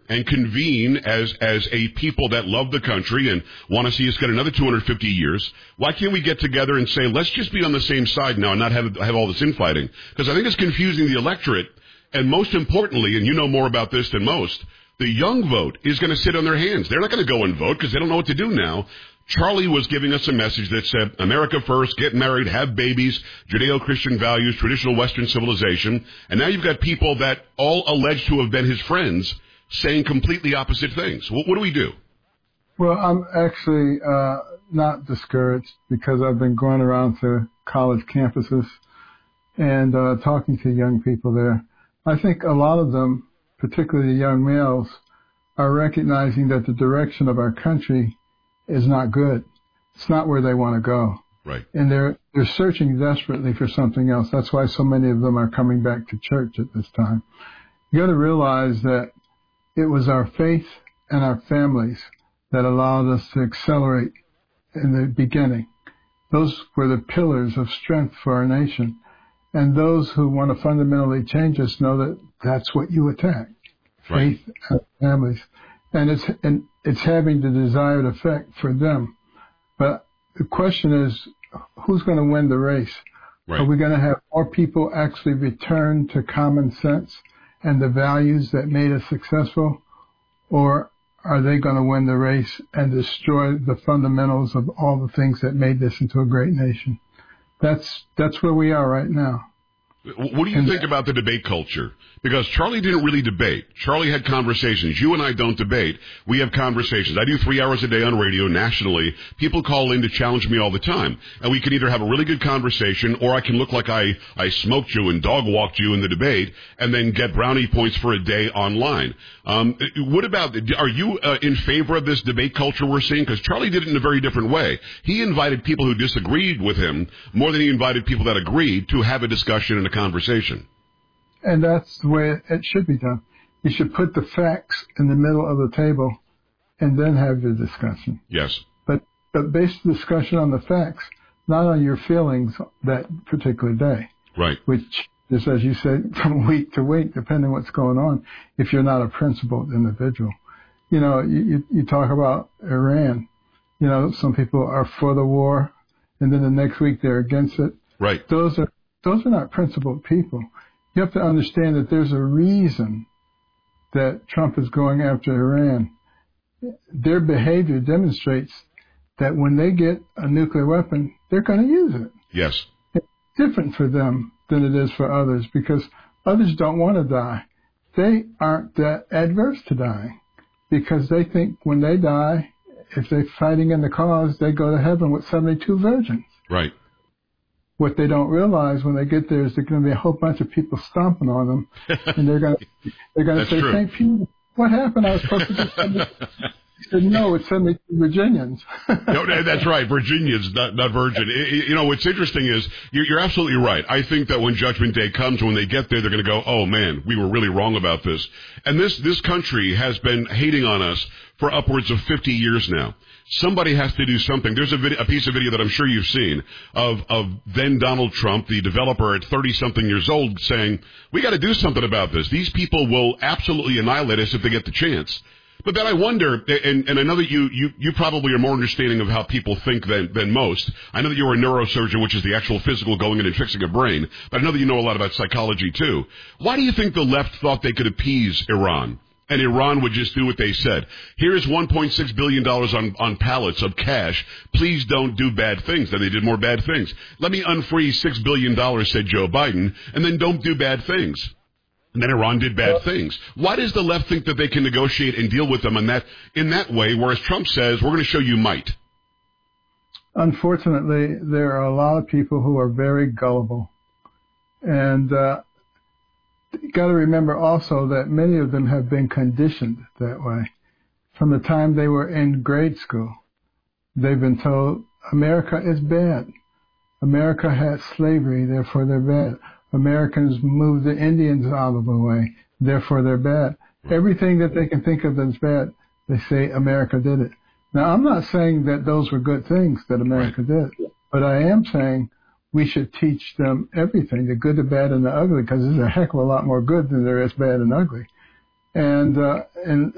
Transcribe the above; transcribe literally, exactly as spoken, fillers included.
and convene as as a people that love the country and want to see us get another two hundred fifty years. Why can't we get together and say, let's just be on the same side now and not have have all this infighting? Because I think it's confusing the electorate, and most importantly, and you know more about this than most, the young vote is going to sit on their hands. They're not going to go and vote because they don't know what to do now. Charlie was giving us a message that said, America first, get married, have babies, Judeo-Christian values, traditional Western civilization. And now you've got people that all alleged to have been his friends saying completely opposite things. What, what do we do? Well, I'm actually uh, not discouraged because I've been going around to college campuses and uh, talking to young people there. I think a lot of them, particularly the young males, are recognizing that the direction of our country is not good. It's not where they want to go. Right. And they're they're searching desperately for something else. That's why so many of them are coming back to church at this time. You got to realize that it was our faith and our families that allowed us to accelerate in the beginning. Those were the pillars of strength for our nation. And those who want to fundamentally change us know that that's what you attack. Right. Faith and families. And it's and it's having the desired effect for them. But the question is, who's going to win the race? Right. Are we going to have more people actually return to common sense and the values that made us successful? Or are they going to win the race and destroy the fundamentals of all the things that made this into a great nation? That's that's where we are right now. What do you think about the debate culture? Because Charlie didn't really debate. Charlie had conversations. You and I don't debate. We have conversations. I do three hours a day on radio nationally. People call in to challenge me all the time. And we can either have a really good conversation or I can look like I, I smoked you and dog walked you in the debate and then get brownie points for a day online. Um, what about, are you uh, in favor of this debate culture we're seeing? Because Charlie did it in a very different way. He invited people who disagreed with him more than he invited people that agreed to have a discussion and a conversation. And that's the way it should be done. You should put the facts in the middle of the table and then have your discussion. Yes. But but base the discussion on the facts, not on your feelings that particular day. Right. Which is, as you said, from week to week, depending what's going on, if you're not a principled individual. You know, you, you talk about Iran. You know, some people are for the war, and then the next week they're against it. Right. Those are those are not principled people. You have to understand that there's a reason that Trump is going after Iran. Their behavior demonstrates that when they get a nuclear weapon, they're going to use it. Yes. It's different for them than it is for others because others don't want to die. They aren't that adverse to dying because they think when they die, if they're fighting in the cause, they go to heaven with seventy-two virgins. Right. What they don't realize when they get there is there's going to be a whole bunch of people stomping on them, and they're going to they're going to say, true. "Saint Peter, what happened? I was supposed to get seventy." He said, "No, it's seventy-two Virginians." No, that's right, Virginians, not not Virgin. You know, what's interesting is you're, you're absolutely right. I think that when Judgment Day comes, when they get there, they're going to go, "Oh man, we were really wrong about this." And this this country has been hating on us for upwards of fifty years now. Somebody has to do something. There's a, video, a piece of video that I'm sure you've seen of, of then Donald Trump, the developer at thirty-something years old, saying, we got to do something about this. These people will absolutely annihilate us if they get the chance. But then I wonder, and, and I know that you, you, you probably are more understanding of how people think than, than most. I know that you're a neurosurgeon, which is the actual physical going in and fixing a brain, but I know that you know a lot about psychology too. Why do you think the left thought they could appease Iran? And Iran would just do what they said. Here's one point six billion dollars on, on pallets of cash. Please don't do bad things. Then they did more bad things. Let me unfreeze six billion dollars, said Joe Biden, and then don't do bad things. And then Iran did bad things. Why does the left think that they can negotiate and deal with them in that, in that way, whereas Trump says, we're going to show you might? Unfortunately, there are a lot of people who are very gullible. And, uh, you got to remember also that many of them have been conditioned that way. From the time they were in grade school, they've been told America is bad. America has slavery, therefore they're bad. Americans moved the Indians out of the way, therefore they're bad. Everything that they can think of that's bad, they say America did it. Now, I'm not saying that those were good things that America did, but I am saying we should teach them everything, the good, the bad, and the ugly, because there's a heck of a lot more good than there is bad and ugly. And, uh, and,